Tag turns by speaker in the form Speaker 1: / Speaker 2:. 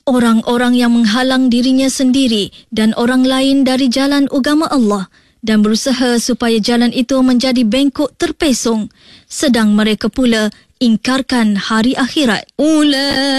Speaker 1: orang-orang yang menghalang dirinya sendiri dan orang lain dari jalan agama Allah dan berusaha supaya jalan itu menjadi bengkok terpesong, sedang mereka pula ingkarkan hari akhirat.